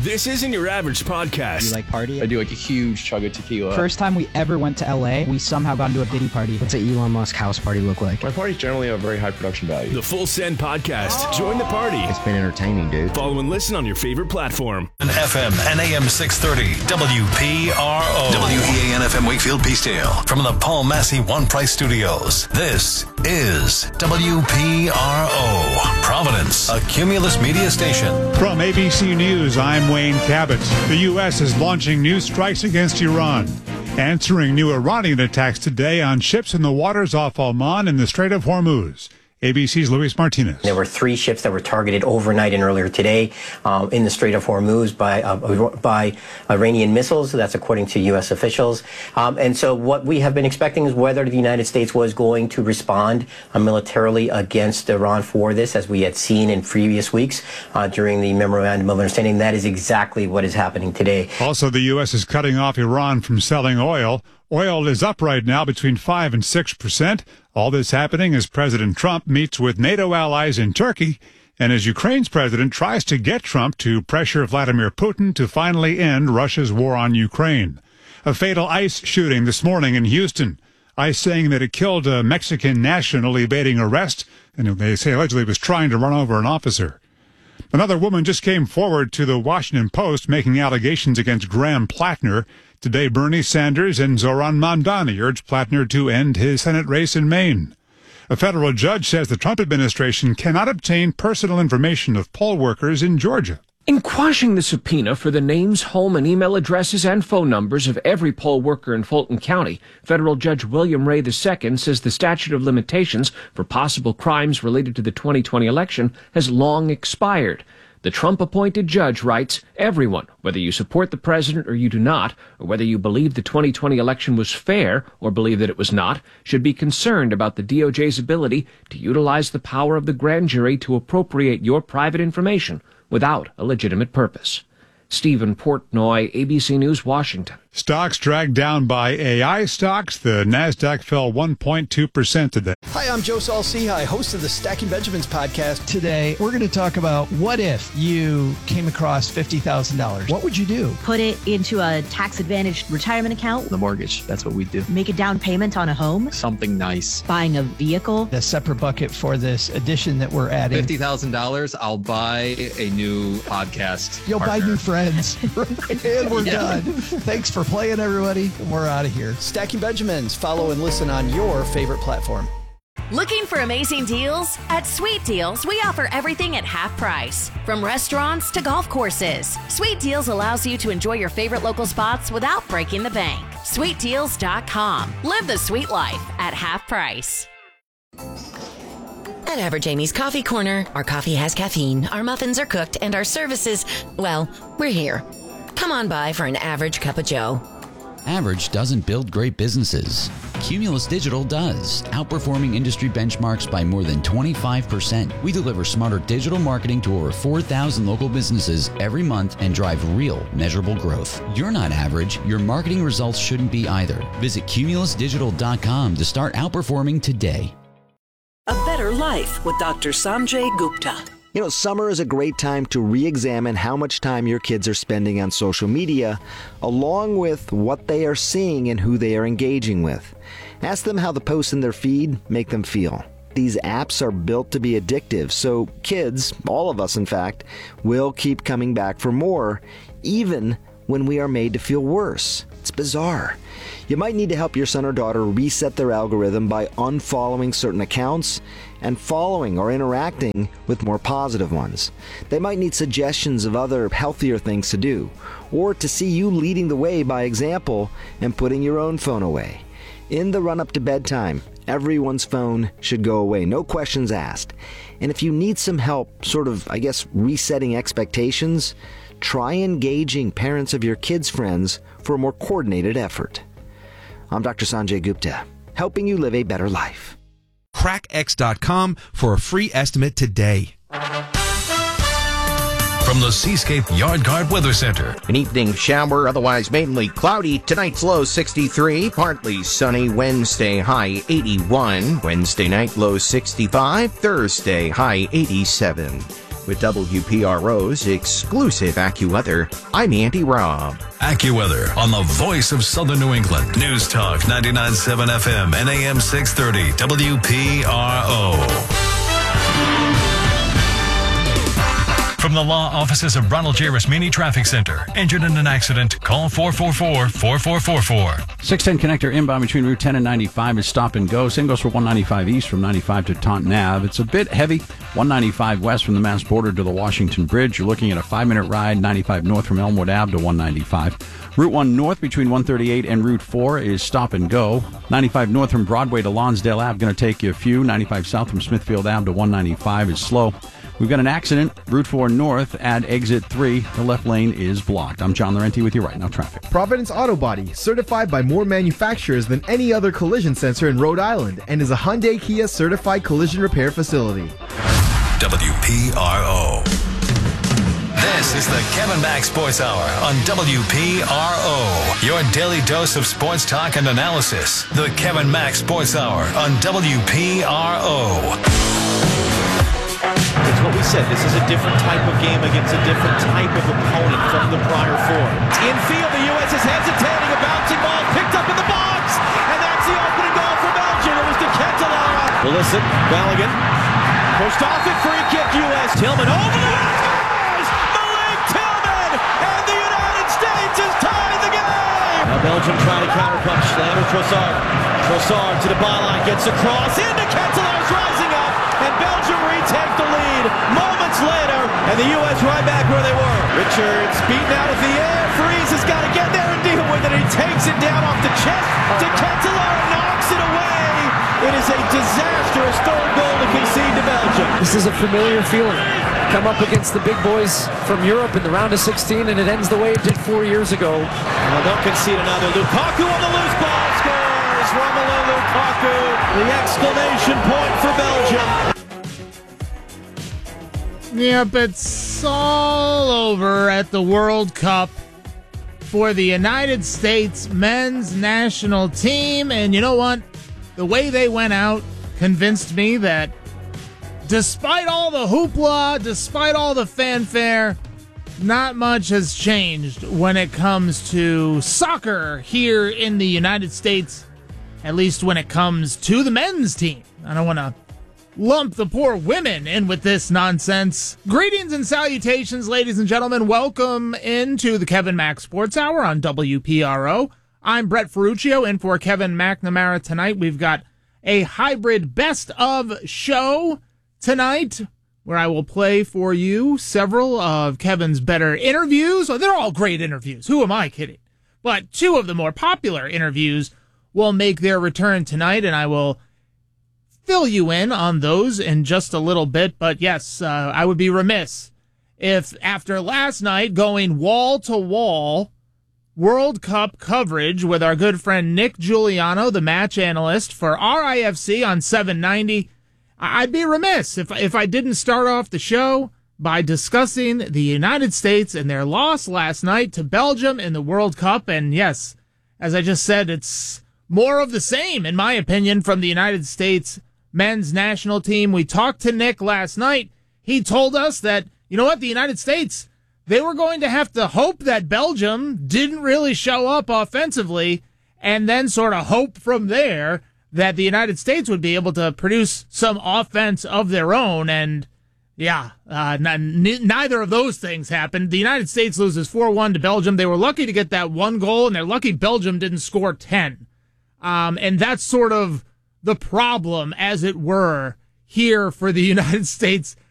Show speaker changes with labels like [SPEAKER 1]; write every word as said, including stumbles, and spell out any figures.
[SPEAKER 1] This isn't your average podcast.
[SPEAKER 2] You like party?
[SPEAKER 3] I do like a huge chug of tequila.
[SPEAKER 2] First time we ever went to L A, we somehow got into a Diddy party.
[SPEAKER 4] What's an Elon Musk house party look like?
[SPEAKER 3] My parties generally have very high production value.
[SPEAKER 1] The Full Send Podcast. Oh. Join the party.
[SPEAKER 4] It's been entertaining, dude.
[SPEAKER 1] Follow and listen on your favorite platform.
[SPEAKER 5] An F M and A M six thirty, W P R O. W E A N F M Wakefield Peacedale. From the Paul Massey One Price Studios. This is W P R O. Providence, a Cumulus media station.
[SPEAKER 6] From A B C News, I'm Wayne Cabot. The U S is launching new strikes against Iran, answering new Iranian attacks today on ships in the waters off Oman and the Strait of Hormuz. A B C's Luis Martinez.
[SPEAKER 7] There were three ships that were targeted overnight and earlier today uh, in the Strait of Hormuz by uh, by Iranian missiles. That's according to U S officials. Um, and so what we have been expecting is whether the United States was going to respond uh, militarily against Iran for this, as we had seen in previous weeks uh, during the Memorandum of Understanding. That is exactly what is happening today.
[SPEAKER 6] Also, the U S is cutting off Iran from selling oil. Oil is up right now between five and six percent. All this happening as President Trump meets with NATO allies in Turkey and as Ukraine's president tries to get Trump to pressure Vladimir Putin to finally end Russia's war on Ukraine. A fatal ICE shooting this morning in Houston. ICE saying that it killed a Mexican national evading arrest, and they say allegedly was trying to run over an officer. Another woman just came forward to the Washington Post making allegations against Graham Plattner. Today, Bernie Sanders and Zohran Mamdani urged Plattner to end his Senate race in Maine. A federal judge says the Trump administration cannot obtain personal information of poll workers in Georgia.
[SPEAKER 8] In quashing the subpoena for the names, home, and email addresses and phone numbers of every poll worker in Fulton County, federal Judge William Ray the Second says the statute of limitations for possible crimes related to the twenty twenty election has long expired. The Trump-appointed judge writes, everyone, whether you support the president or you do not, or whether you believe the twenty twenty election was fair or believe that it was not, should be concerned about the D O J's ability to utilize the power of the grand jury to appropriate your private information without a legitimate purpose. Stephen Portnoy, A B C News, Washington.
[SPEAKER 6] Stocks dragged down by A I stocks. The Nasdaq fell one point two percent today.
[SPEAKER 9] Hi, I'm Joe Saul-Sehy, host of the Stacking Benjamins podcast.
[SPEAKER 10] Today, we're going to talk about what if you came across fifty thousand dollars. What would you do?
[SPEAKER 11] Put it into a tax-advantaged retirement account.
[SPEAKER 3] The mortgage, that's what we do.
[SPEAKER 11] Make a down payment on a home.
[SPEAKER 3] Something nice.
[SPEAKER 11] Buying a vehicle.
[SPEAKER 10] A separate bucket for this addition that we're adding.
[SPEAKER 12] fifty thousand dollars, I'll buy a new podcast
[SPEAKER 10] You'll
[SPEAKER 12] partner.
[SPEAKER 10] buy new friends. And we're yeah. done. Thanks for playing, everybody. We're out of here.
[SPEAKER 9] Stacking Benjamins. Follow and listen on your favorite platform.
[SPEAKER 13] Looking for amazing deals? At Sweet Deals, we offer everything at half price. From restaurants to golf courses, Sweet Deals allows you to enjoy your favorite local spots without breaking the bank. sweet deals dot com. Live the sweet life at half price.
[SPEAKER 14] At Average Amy's Coffee Corner, our coffee has caffeine, our muffins are cooked, and our services, well, we're here. Come on by for an average cup of joe.
[SPEAKER 15] Average doesn't build great businesses. Cumulus Digital does, outperforming industry benchmarks by more than twenty-five percent. We deliver smarter digital marketing to over four thousand local businesses every month and drive real, measurable growth. You're not average. Your marketing results shouldn't be either. Visit cumulus digital dot com to start outperforming today.
[SPEAKER 16] A Better Life with Doctor Sanjay Gupta.
[SPEAKER 17] You know, summer is a great time to re-examine how much time your kids are spending on social media, along with what they are seeing and who they are engaging with. Ask them how the posts in their feed make them feel. These apps are built to be addictive, so kids, all of us in fact, will keep coming back for more, even when we are made to feel worse. It's bizarre. You might need to help your son or daughter reset their algorithm by unfollowing certain accounts and following or interacting with more positive ones. They might need suggestions of other healthier things to do, or to see you leading the way by example and putting your own phone away. In the run-up to bedtime, everyone's phone should go away, no questions asked. And if you need some help, sort of, I guess, resetting expectations, try engaging parents of your kids' friends for a more coordinated effort. I'm Doctor Sanjay Gupta, helping you live a better life.
[SPEAKER 18] crack x dot com for a free estimate today.
[SPEAKER 5] From the Seascape Yard Guard Weather Center.
[SPEAKER 19] An evening shower, otherwise mainly cloudy. Tonight's low sixty-three, partly sunny. Wednesday high eighty-one. Wednesday night low sixty-five. Thursday high eighty-seven. With W P R O's exclusive AccuWeather, I'm Andy Robb.
[SPEAKER 5] AccuWeather on the voice of Southern New England. News Talk ninety-nine point seven F M and A M six thirty W P R O. From the law offices of Ronald J. Rasmini Traffic Center. Injured in an accident? Call four four four, four four four four.
[SPEAKER 20] six ten connector inbound between Route ten and ninety-five is stop and go. Same goes for one ninety-five east from ninety-five to Taunton Ave. It's a bit heavy. one ninety-five west from the Mass border to the Washington Bridge. You're looking at a five-minute ride. ninety-five north from Elmwood Ave to one ninety-five. Route one north between one thirty-eight and Route four is stop and go. ninety-five north from Broadway to Lonsdale Ave going to take you a few. ninety-five south from Smithfield Ave to one ninety-five is slow. We've got an accident, Route four north at exit three. The left lane is blocked. I'm John Laurenti with you right now, traffic.
[SPEAKER 21] Providence Auto Body, certified by more manufacturers than any other collision center in Rhode Island, and is a Hyundai Kia certified collision repair facility.
[SPEAKER 5] W P R O. This is the Kevin Mack Sports Hour on W P R O. Your daily dose of sports talk and analysis. The Kevin Mack Sports Hour on W P R O.
[SPEAKER 22] It's what we said. This is a different type of game against a different type of opponent from the prior four.
[SPEAKER 23] Infield, the U S is hesitating. A bouncing ball picked up in the box. And that's the opening goal for Belgium. It was to Cantalara.
[SPEAKER 22] Pulisic, Balogun.
[SPEAKER 23] Pushed off it, free kick U S. Tillman over the line. Scores! Malik Tillman! And the United States has tied the game!
[SPEAKER 22] Now Belgium trying to counterpunch. Leandro Trossard. Trossard to the byline. Gets across into Cantalara's rising up. And Belgium retake the lead moments later, and the U S right back where they were.
[SPEAKER 23] Richards beaten out of the air. Freeze has got to get there and deal with it. He takes it down off the chest to Cantalara, knocks it away. It is a disastrous third goal to concede to Belgium.
[SPEAKER 24] This is a familiar feeling. Come up against the big boys from Europe in the round of sixteen, and it ends the way it did four years ago.
[SPEAKER 23] Well, don't concede another. Lukaku on the loose ball scores. Romelu Lukaku, the exclamation point for Belgium.
[SPEAKER 25] Yep, it's all over at the World Cup for the United States men's national team. And you know what? The way they went out convinced me that despite all the hoopla, despite all the fanfare, not much has changed when it comes to soccer here in the United States, at least when it comes to the men's team. I don't want to lump the poor women in with this nonsense. Greetings and salutations, ladies and gentlemen. Welcome into the Kevin Mack Sports Hour on W P R O. I'm Brett Ferruccio in for Kevin McNamara tonight. We've got a hybrid best of show tonight where I will play for you several of Kevin's better interviews. Oh, they're all great interviews. Who am I kidding? But two of the more popular interviews will make their return tonight, and I will fill you in on those in just a little bit. But yes, uh, I would be remiss if after last night going wall to wall World Cup coverage with our good friend Nick Giuliano, the match analyst for R I F C on seven ninety, I'd be remiss if if I didn't start off the show by discussing the United States and their loss last night to Belgium in the World Cup. And yes, as I just said, it's more of the same, in my opinion, from the United States men's national team. We talked to Nick last night. He told us that, you know what, the United States, they were going to have to hope that Belgium didn't really show up offensively, and then sort of hope from there that the United States would be able to produce some offense of their own. And yeah, uh, n- neither of those things happened. The United States loses four one to Belgium. They were lucky to get that one goal, and they're lucky Belgium didn't score ten. Um, and that's sort of the problem, as it were, here for the United States